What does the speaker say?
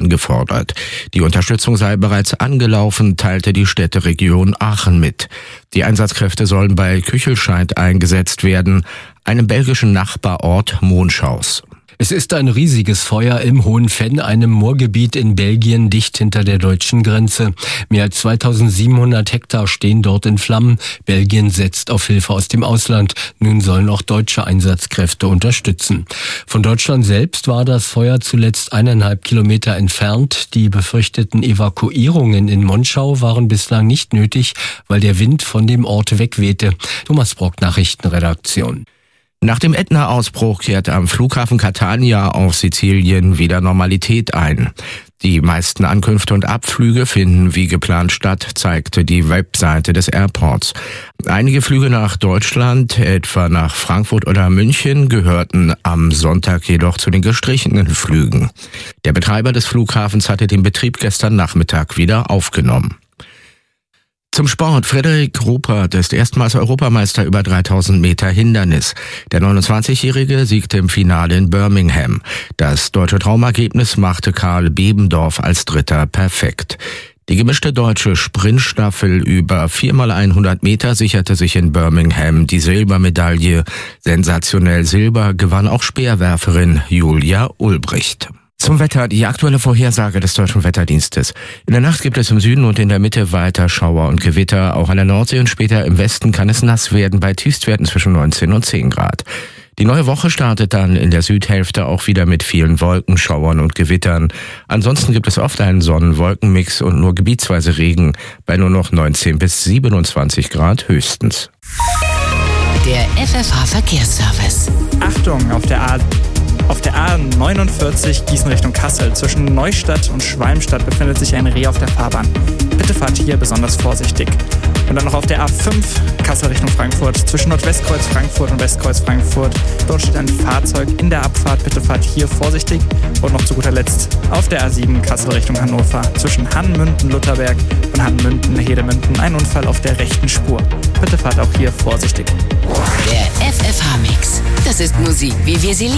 angefordert. Die Unterstützung sei bereits angelaufen, teilte die Städteregion Aachen mit. Die Einsatzkräfte sollen bei Küchelscheid eingesetzt werden, einem belgischen Nachbarort Monschaus. Es ist ein riesiges Feuer im Hohen Venn, einem Moorgebiet in Belgien, dicht hinter der deutschen Grenze. Mehr als 2700 Hektar stehen dort in Flammen. Belgien setzt auf Hilfe aus dem Ausland. Nun sollen auch deutsche Einsatzkräfte unterstützen. Von Deutschland selbst war das Feuer zuletzt 1,5 Kilometer entfernt. Die befürchteten Evakuierungen in Monschau waren bislang nicht nötig, weil der Wind von dem Ort wegwehte. Thomas Brock, Nachrichtenredaktion. Nach dem Ätna-Ausbruch kehrt am Flughafen Catania auf Sizilien wieder Normalität ein. Die meisten Ankünfte und Abflüge finden wie geplant statt, zeigte die Webseite des Airports. Einige Flüge nach Deutschland, etwa nach Frankfurt oder München, gehörten am Sonntag jedoch zu den gestrichenen Flügen. Der Betreiber des Flughafens hatte den Betrieb gestern Nachmittag wieder aufgenommen. Zum Sport. Frederik Ruppert ist erstmals Europameister über 3000 Meter Hindernis. Der 29-Jährige siegte im Finale in Birmingham. Das deutsche Traumergebnis machte Karl Bebendorf als Dritter perfekt. Die gemischte deutsche Sprintstaffel über 4x100 Meter sicherte sich in Birmingham die Silbermedaille. Sensationell Silber gewann auch Speerwerferin Julia Ulbricht. Zum Wetter, die aktuelle Vorhersage des Deutschen Wetterdienstes. In der Nacht gibt es im Süden und in der Mitte weiter Schauer und Gewitter. Auch an der Nordsee und später im Westen kann es nass werden, bei Tiefstwerten zwischen 19 und 10 Grad. Die neue Woche startet dann in der Südhälfte auch wieder mit vielen Wolken, Schauern und Gewittern. Ansonsten gibt es oft einen Sonnen-Wolken-Mix und nur gebietsweise Regen bei nur noch 19 bis 27 Grad höchstens. Der FFH-Verkehrsservice. Achtung, auf der A49 Gießen Richtung Kassel. Zwischen Neustadt und Schwalmstadt befindet sich ein Reh auf der Fahrbahn. Bitte fahrt hier besonders vorsichtig. Und dann noch auf der A5 Kassel Richtung Frankfurt. Zwischen Nordwestkreuz Frankfurt und Westkreuz Frankfurt. Dort steht ein Fahrzeug in der Abfahrt. Bitte fahrt hier vorsichtig. Und noch zu guter Letzt auf der A7 Kassel Richtung Hannover. Zwischen Hannmünden-Lutherberg und Hannmünden-Hedemünden ein Unfall auf der rechten Spur. Bitte fahrt auch hier vorsichtig. Der FFH-Mix. Das ist Musik, wie wir sie lieben.